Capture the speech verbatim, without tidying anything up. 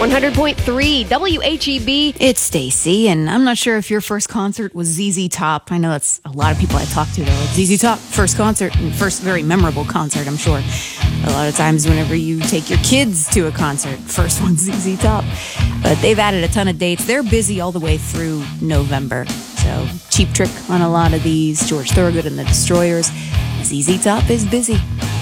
one hundred point three W H E B. It's Stacy, and I'm not sure if your first concert was Z Z Top. I know that's a lot of people I talk to, though. Like, Z Z Top, first concert, and first very memorable concert, I'm sure. A lot of times whenever you take your kids to a concert, first one's Z Z Top. But they've added a ton of dates. They're busy all the way through November. So, Cheap Trick on a lot of these, George Thorogood and the Destroyers. Z Z Top is busy.